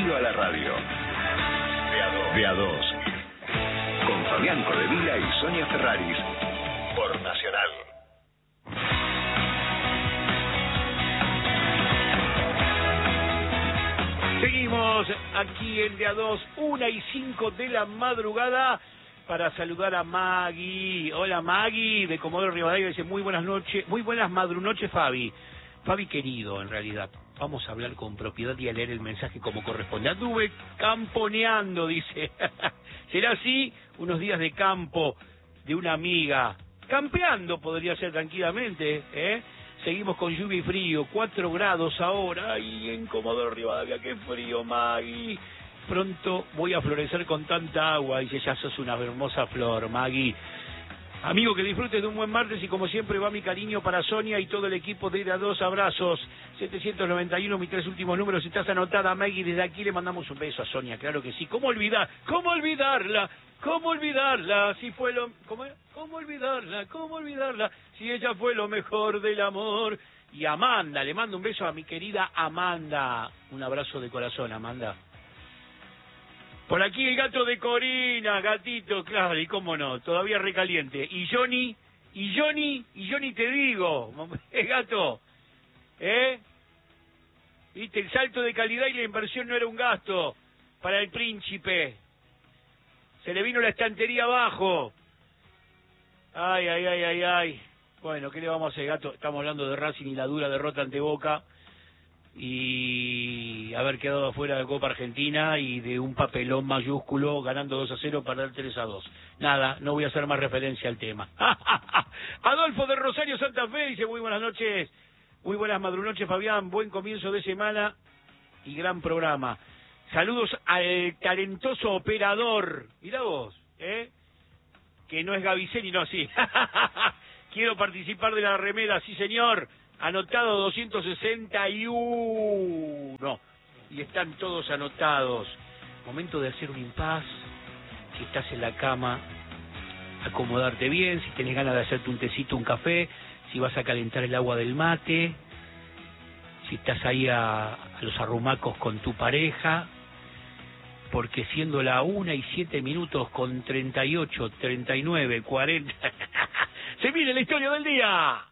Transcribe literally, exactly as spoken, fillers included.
Frío a la radio. De a dos. De a dos. Con Fabián Codevila y Sonia Ferraris. Por Nacional. Seguimos aquí en De a dos, una y cinco de la madrugada, para saludar a Maggie. Hola Maggie, de Comodoro Rivadavia, dice muy buenas noches, muy buenas madrunoches Fabi. Fabi querido, en realidad, vamos a hablar con propiedad y a leer el mensaje como corresponde. Anduve camponeando, dice. ¿Será así? Unos días de campo de una amiga. Campeando podría ser tranquilamente, ¿eh? Seguimos con lluvia y frío, cuatro grados ahora. Ay, en Comodoro Rivadavia, qué frío, Maggie. Pronto voy a florecer con tanta agua. Dice, ya sos una hermosa flor, Maggie. Amigo, que disfrutes de un buen martes y como siempre va mi cariño para Sonia y todo el equipo de De a dos. Abrazos. setecientos noventa y uno, mis tres últimos números. Si estás anotada, Maggie, desde aquí le mandamos un beso a Sonia, claro que sí. ¿Cómo olvidar? ¿Cómo olvidarla? ¿Cómo olvidarla? Si fue lo... ¿Cómo es? ¿Cómo olvidarla? ¿Cómo olvidarla? Si ella fue lo mejor del amor. Y Amanda, le mando un beso a mi querida Amanda. Un abrazo de corazón, Amanda. Por aquí el gato de Corina, gatito, claro, y cómo no, todavía recaliente. Y Johnny, y Johnny, y Johnny te digo, eh, gato, ¿eh? Viste, el salto de calidad y la inversión no era un gasto para el príncipe. Se le vino la estantería abajo. Ay, ay, ay, ay, ay. Bueno, ¿qué le vamos a hacer, gato? Estamos hablando de Racing y la dura derrota ante Boca. Y haber quedado afuera de Copa Argentina y de un papelón mayúsculo ganando dos a cero para dar tres a dos. Nada, no voy a hacer más referencia al tema. Adolfo de Rosario Santa Fe dice muy buenas noches, muy buenas madrunoches Fabián, buen comienzo de semana y gran programa. Saludos al talentoso operador, mirá vos, ¿eh? Que no es Gaviceni, no, sí. Quiero participar de la remera, sí señor. Anotado doscientos sesenta y uno. Y están todos anotados. Momento de hacer un impas. Si estás en la cama, acomodarte bien. Si tenés ganas de hacerte un tecito, un café. Si vas a calentar el agua del mate. Si estás ahí a, a los arrumacos con tu pareja. Porque siendo la una y siete minutos con treinta y ocho, treinta y nueve, cuarenta. Se viene la historia del día.